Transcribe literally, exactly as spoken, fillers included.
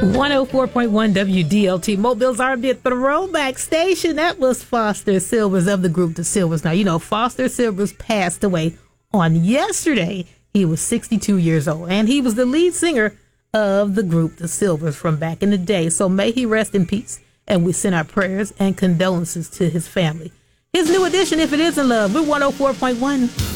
one oh four point one W D L T, Mobile's R and B throwback station. That was Foster Silvers of the group The Silvers. Now, you know, Foster Silvers passed away on yesterday. He was sixty-two years old, and he was the lead singer of the group The Silvers from back in the day. So may he rest in peace, and we send our prayers and condolences to his family. His new edition, If It Is in Love, we're one oh four point one.